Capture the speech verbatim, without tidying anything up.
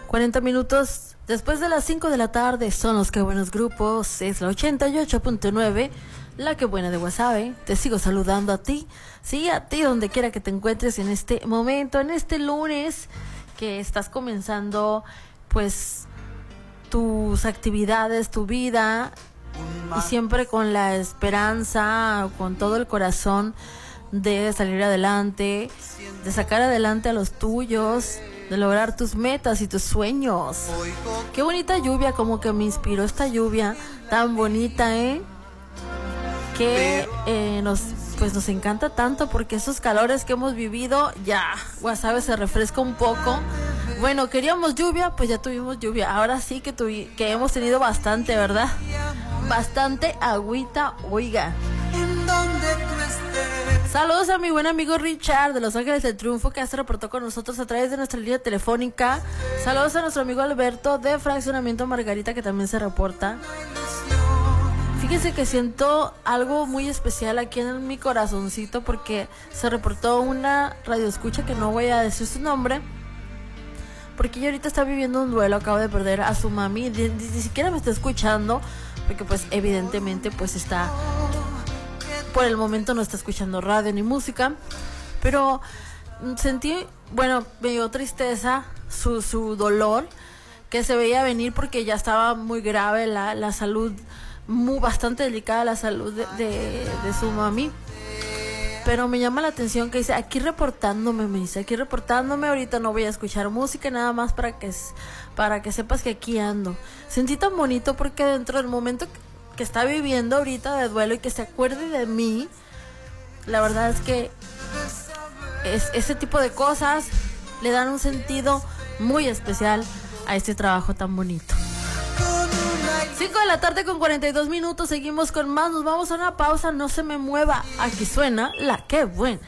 cuarenta minutos después de las cinco de la tarde son los que buenos grupos. Es la ochenta y ocho punto nueve, la que buena de Guasave. Te sigo saludando a ti, sí, a ti donde quiera que te encuentres en este momento, en este lunes que estás comenzando pues tus actividades, tu vida, y siempre con la esperanza, con todo el corazón de salir adelante, de sacar adelante a los tuyos, de lograr tus metas y tus sueños. Qué bonita lluvia, como que me inspiró esta lluvia tan bonita, ¿eh? Que eh, nos, pues nos encanta tanto, porque esos calores que hemos vivido, ya, Guasave se refresca un poco. Bueno, queríamos lluvia, pues ya tuvimos lluvia. Ahora sí que, tuvi, que hemos tenido bastante, ¿verdad? Bastante agüita, oiga. Saludos a mi buen amigo Richard de Los Ángeles del Triunfo, que ya se reportó con nosotros a través de nuestra línea telefónica. Saludos a nuestro amigo Alberto de Fraccionamiento Margarita, que también se reporta. Fíjense que siento algo muy especial aquí en mi corazoncito, porque se reportó una radioescucha que no voy a decir su nombre, porque ella ahorita está viviendo un duelo. Acabo de perder a su mami, ni, ni siquiera me está escuchando, porque pues evidentemente pues está, por el momento no está escuchando radio ni música, pero sentí, bueno, me dio tristeza su, su dolor, que se veía venir porque ya estaba muy grave la, la salud, muy bastante delicada la salud de, de, de su mami. Pero me llama la atención que dice, aquí reportándome, me dice, aquí reportándome, ahorita no voy a escuchar música, nada más para que, para que sepas que aquí ando. Sentí tan bonito, porque dentro del momento que, que está viviendo ahorita de duelo y que se acuerde de mí, la verdad es que es, ese tipo de cosas le dan un sentido muy especial a este trabajo tan bonito. cinco de la tarde con cuarenta y dos minutos, seguimos con más, nos vamos a una pausa, no se me mueva, aquí suena La Que Buena.